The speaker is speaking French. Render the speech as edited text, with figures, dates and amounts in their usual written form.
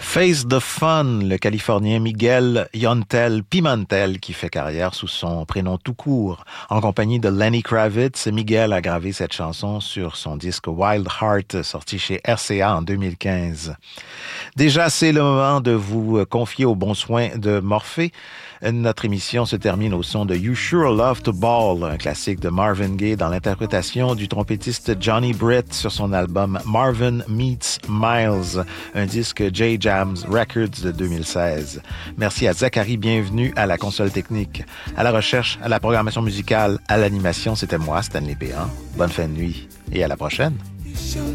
Face the Fun, le Californien Miguel Yontel Pimentel qui fait carrière sous son prénom tout court. En compagnie de Lenny Kravitz, Miguel a gravé cette chanson sur son disque Wild Heart, sorti chez RCA en 2015. Déjà, c'est le moment de vous confier aux bons soins de Morphée. Notre émission se termine au son de You Sure Love to Ball, un classique de Marvin Gaye dans l'interprétation du trompettiste Johnny Britt sur son album Marvin Meets Miles, un disque J-Jams Records de 2016. Merci à Zachary, bienvenue à la console technique. À la recherche, à la programmation musicale, à l'animation, c'était moi, Stanley Péan. Bonne fin de nuit et à la prochaine.